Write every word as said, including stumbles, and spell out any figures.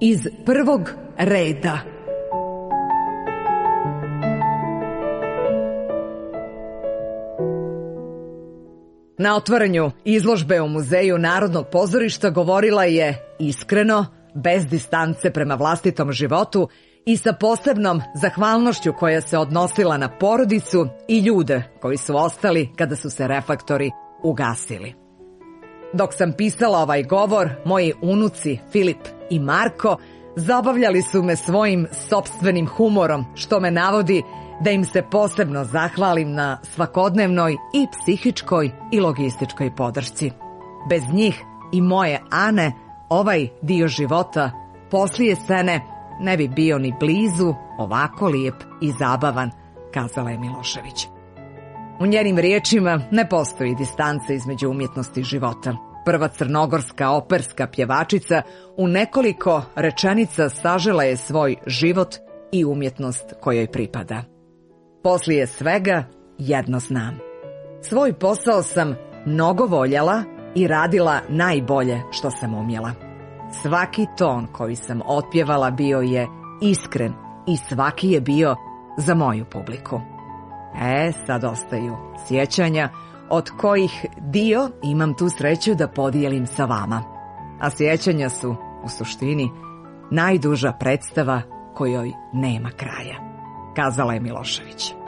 iz prvog reda. Na otvaranju izložbe u Muzeju Narodnog pozorišta govorila je iskreno, bez distance prema vlastitom životu i sa posebnom zahvalnošću koja se odnosila na porodicu i ljude koji su ostali kada su se reflektori ugasili. Dok sam pisala ovaj govor, moji unuci Filip i Marko zabavljali su me svojim sopstvenim humorom, što me navodi da im se posebno zahvalim na svakodnevnoj i psihičkoj i logističkoj podršci. Bez njih i moje Ane ovaj dio života poslije scene ne bi bio ni blizu ovako lijep i zabavan, kazala je Milošević. U njenim riječima ne postoji distanca između umjetnosti i života. Prva crnogorska operska pjevačica u nekoliko rečenica sažela je svoj život i umjetnost kojoj pripada. Poslije svega jedno znam. Svoj posao sam mnogo voljela i radila najbolje što sam umjela. Svaki ton koji sam otpjevala bio je iskren i svaki je bio za moju publiku. E, sad ostaju sjećanja, od kojih dio imam tu sreću da podijelim sa vama. A sjećanja su, u suštini, najduža predstava kojoj nema kraja, kazala je Milošević.